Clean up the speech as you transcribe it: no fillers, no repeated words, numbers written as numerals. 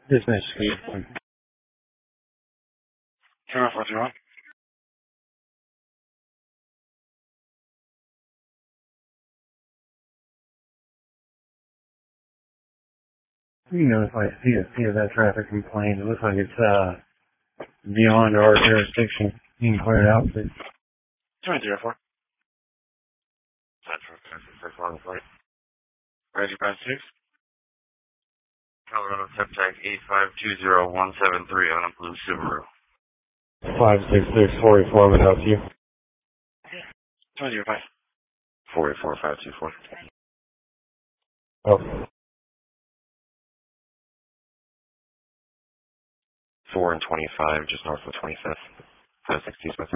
Dispatch speed. Zero 431. We notify CSP of that traffic complaint. It looks like it's beyond our jurisdiction. You can clear it out, please. 204. Central Texas, on the flight. Ready, Brad 6. Colorado Tech Tag 8520173 on a blue Subaru. 566-44 would help you. 205. 484-524. Oh. 4 and 25, just north of 25th. 560 Smith.